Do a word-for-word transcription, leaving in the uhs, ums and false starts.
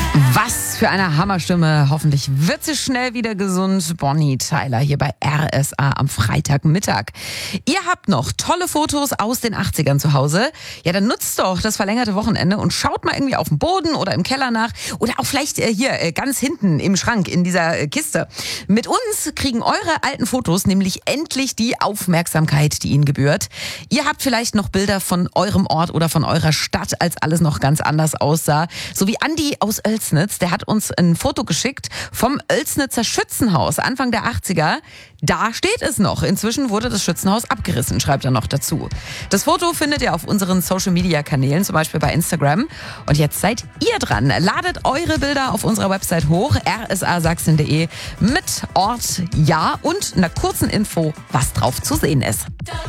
Was für eine Hammerstimme. Hoffentlich wird sie schnell wieder gesund. Bonnie Tyler hier bei R S A am Freitagmittag. Ihr habt noch tolle Fotos aus den achtzigern zu Hause. Ja, dann nutzt doch das verlängerte Wochenende und schaut mal irgendwie auf dem Boden oder im Keller nach. Oder auch vielleicht äh, hier äh, ganz hinten im Schrank in dieser äh, Kiste. Mit uns kriegen eure alten Fotos nämlich endlich die Aufmerksamkeit, die ihnen gebührt. Ihr habt vielleicht noch Bilder von eurem Ort oder von eurer Stadt, als alles noch ganz anders aussah. So wie Andi aus Oelsnitz. Der hat uns ein Foto geschickt vom Oelsnitzer Schützenhaus Anfang der achtziger. Da steht es noch. Inzwischen wurde das Schützenhaus abgerissen, schreibt er noch dazu. Das Foto findet ihr auf unseren Social-Media-Kanälen, zum Beispiel bei Instagram. Und jetzt seid ihr dran. Ladet eure Bilder auf unserer Website hoch, r s a sachsen punkt d e, mit Ort, ja und einer kurzen Info, was drauf zu sehen ist.